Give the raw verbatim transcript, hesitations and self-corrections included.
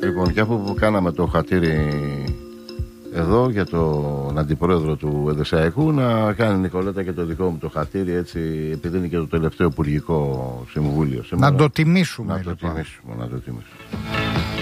Λοιπόν, και αφού που κάναμε το χατήρι εδώ για τον αντιπρόεδρο του ΕΔΕΣΑΕΚΟΥ, να κάνει η Νικολέτα και το δικό μου το χατήρι, έτσι, επειδή είναι και το τελευταίο υπουργικό συμβούλιο. Να το τιμήσουμε. Να το τιμήσουμε, να το τιμήσουμε.